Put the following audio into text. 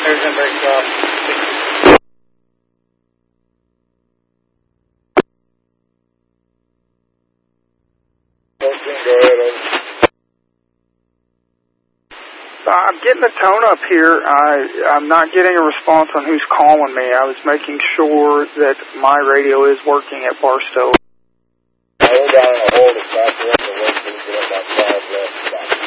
There's a break off. Go ahead. I'm getting a tone up here. I'm not getting a response on who's calling me. I was making sure that my radio is working at Barstow. Hold on, hold it back up and wait till we get about 5 left.